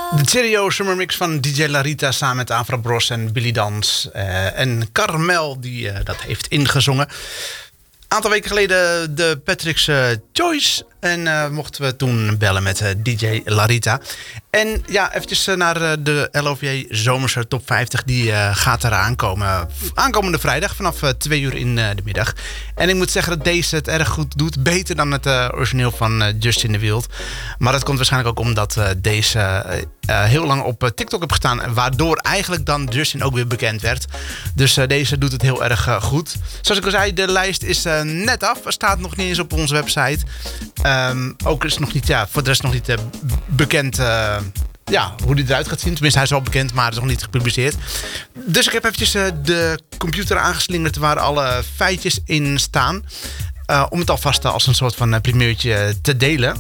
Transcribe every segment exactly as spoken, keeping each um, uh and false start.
De Stereo Summer Mix van D J Larita samen met Afra Bros en Billy Dans. Uh, en Carmel die uh, dat heeft ingezongen. Een aantal weken geleden de Patrick's uh, Choice. En uh, mochten we toen bellen met uh, D J Larita. En ja, eventjes uh, naar uh, de L O V J Zomerse Top vijftig. Die uh, gaat eraan komen. Aankomende vrijdag vanaf uh, twee uur in uh, de middag. En ik moet zeggen dat deze het erg goed doet. Beter dan het uh, origineel van uh, Justin de Wild. Maar dat komt waarschijnlijk ook omdat uh, deze uh, uh, heel lang op uh, TikTok heb gestaan. Waardoor eigenlijk dan Justin ook weer bekend werd. Dus uh, deze doet het heel erg uh, goed. Zoals ik al zei, de lijst is uh, net af. Staat nog niet eens op onze website. Um, ook is nog niet, ja, voor de rest nog niet uh, bekend uh, ja, hoe die eruit gaat zien. Tenminste, hij is wel bekend, maar het is nog niet gepubliceerd. Dus ik heb eventjes uh, de computer aangeslingerd waar alle feitjes in staan. Uh, om het alvast als een soort van uh, primeurtje te delen.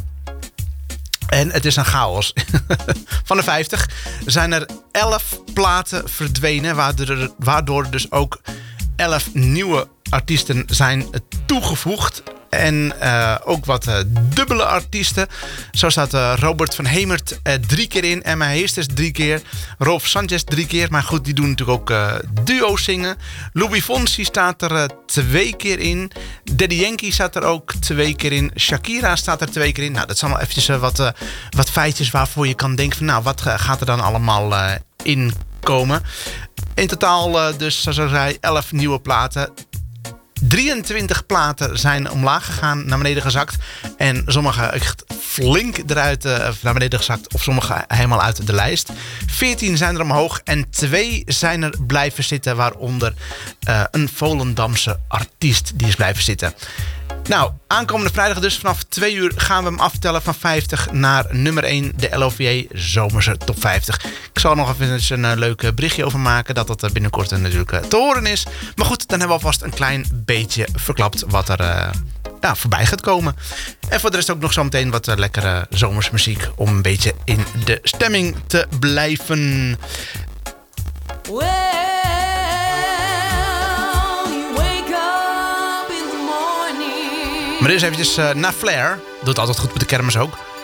En het is een chaos. Van de vijftig zijn er elf platen verdwenen, waardoor, waardoor dus ook elf nieuwe artiesten zijn toegevoegd. En uh, ook wat uh, dubbele artiesten. Zo staat uh, Robert van Hemert uh, drie keer in. Emma Heesters drie keer. Rolf Sanchez drie keer. Maar goed, die doen natuurlijk ook uh, duo's zingen. Louis Fonsi staat er uh, twee keer in. Daddy Yankee staat er ook twee keer in. Shakira staat er twee keer in. Nou, dat zijn wel eventjes uh, wat, uh, wat feitjes waarvoor je kan denken van, nou, wat uh, gaat er dan allemaal uh, in komen? In totaal uh, dus, zoals ik zei, elf nieuwe platen. drieëntwintig platen zijn omlaag gegaan, naar beneden gezakt. En sommige echt flink eruit uh, naar beneden gezakt. Of sommige helemaal uit de lijst. veertien zijn er omhoog. En twee zijn er blijven zitten. Waaronder uh, een Volendamse artiest die is blijven zitten. Nou, aankomende vrijdag dus vanaf twee uur gaan we hem aftellen van vijftig naar nummer één. De L O V J Zomerse Top vijftig. Ik zal er nog even een uh, leuk berichtje over maken. Dat dat uh, binnenkort uh, natuurlijk uh, te horen is. Maar goed, dan hebben we alvast een klein beetje verklapt wat er uh, ja, voorbij gaat komen. En voor de rest ook nog zometeen wat uh, lekkere zomersmuziek. Om een beetje in de stemming te blijven. Well, maar eerst eventjes uh, naar Flair. Doet altijd goed met de kermis ook.